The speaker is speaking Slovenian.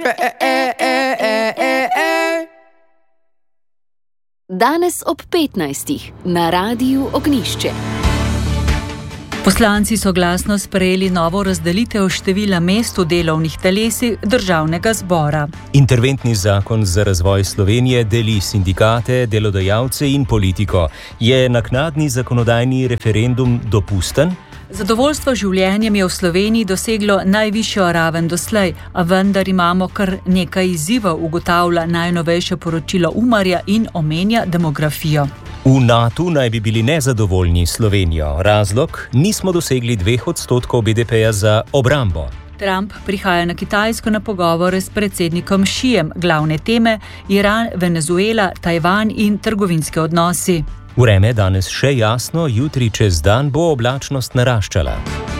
Danes ob 15. na Radiu Ognjišče. Poslanci so glasno sprejeli novo razdelitev števila mest v delovnih telesih Državnega zbora. Interventni zakon za razvoj Slovenije deli sindikate, delodajalce in politiko. Je naknadni zakonodajni referendum dopusten? Zadovoljstvo življenjem je v Sloveniji doseglo najvišjo raven doslej, a vendar imamo kar nekaj izzivov, ugotavlja najnovejše poročilo Umarja in omenja demografijo. V NATO naj bi bili nezadovoljni s Slovenijo. Razlog? Nismo dosegli 2% BDP-ja za obrambo. Trump prihaja na Kitajsko na pogovore s predsednikom Xijem. Glavne teme: Iran, Venezuela, Tajvan in trgovinski odnosi. Vreme danes še jasno, jutri čez dan bo oblačnost naraščala.